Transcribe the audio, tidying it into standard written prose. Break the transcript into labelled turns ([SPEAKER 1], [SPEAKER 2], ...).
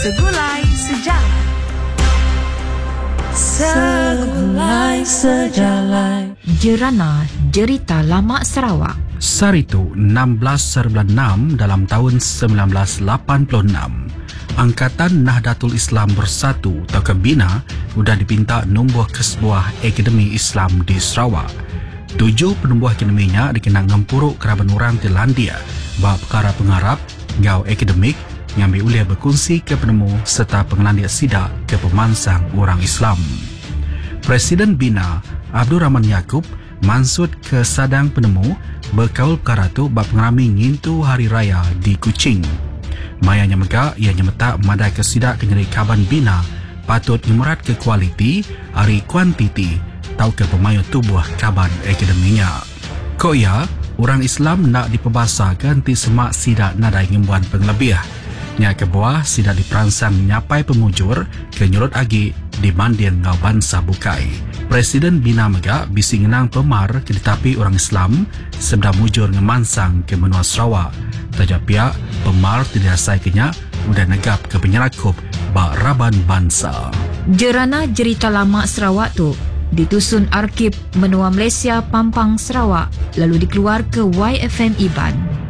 [SPEAKER 1] Segulai Sejarah. Segulai Sejarah.
[SPEAKER 2] Jerana Jerita Lama Sarawak.
[SPEAKER 3] Saritu 16/6 dalam tahun 1986. Angkatan Nahdlatul Islam Bersatu atau Bina sudah dipinta numbuh ke sebuah akademi Islam di Sarawak. 7 penubuh akademinya dikenang ngempuruk keraban orang di Landia bab perkara pengarap, ngau akademik, ngambil uliah berkongsi ke penemu serta pengelandia sidak ke pemansang orang Islam. Presiden Bina, Abdul Rahman Yaakob, mansut ke sadang penemu berkaul perkara tu bab pengerami ngintu hari raya di Kuching. Mayanya megak ia nyemetak madai ke sidak kenyeri kaban Bina patut ngemerat ke kualiti hari kuantiti tau ke pemayu tubuh kaban akademinya. Koya, orang Islam nak diperbasakan ti semak sidak nadai ngembuan penglebih. Nya ke bawah sidak diperansang nyapai pemujur ke nyurut agi di mandian ngau bansa bukai. Presiden Bina megak bisi ngenang pemar ke ditapi orang Islam sebeda mujur ngemansang ke menua Sarawak. Tajak pihak pemar tidak asai kenya udah negap ke penyerakup bak raban bangsa.
[SPEAKER 2] Jerana Jerita Lama Sarawak tu ditusun Arkib Menua Malaysia Pampang Sarawak lalu dikeluar ke YFM Iban.